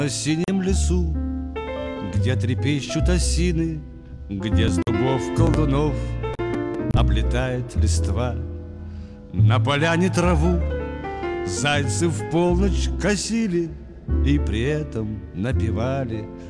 на синем лесу, где трепещут осины, где с дубов колдунов облетает листва. На поляне траву зайцы в полночь косили и при этом напевали